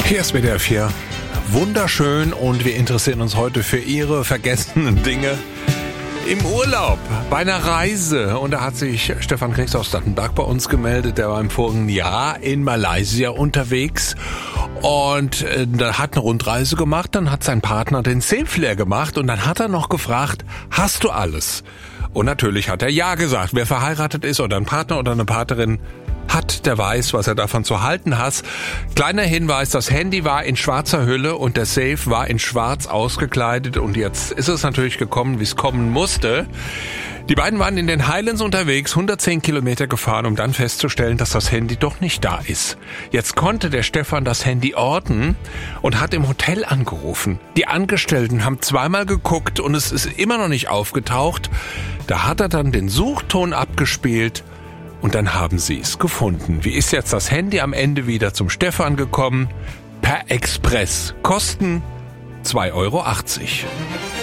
Hier ist WDR 4. Wunderschön, und wir interessieren uns heute für Ihre vergessenen Dinge im Urlaub, bei einer Reise. Und da hat sich Stefan Kriegs aus Dattenberg bei uns gemeldet. Der war im vorigen Jahr in Malaysia unterwegs und hat eine Rundreise gemacht. Dann hat sein Partner den Safe leer gemacht und dann hat er noch gefragt, hast du alles? Und natürlich hat er ja gesagt. Wer verheiratet ist oder ein Partner oder eine Partnerin hat, der weiß, was er davon zu halten hat. Kleiner Hinweis, das Handy war in schwarzer Hülle und der Safe war in schwarz ausgekleidet, und jetzt ist es natürlich gekommen, wie es kommen musste. Die beiden waren in den Highlands unterwegs, 110 Kilometer gefahren, um dann festzustellen, dass das Handy doch nicht da ist. Jetzt konnte der Stefan das Handy orten und hat im Hotel angerufen. Die Angestellten haben zweimal geguckt und es ist immer noch nicht aufgetaucht. Da hat er dann den Suchton abgespielt und dann haben sie es gefunden. Wie ist jetzt das Handy am Ende wieder zum Stefan gekommen? Per Express. Kosten 2,80 €.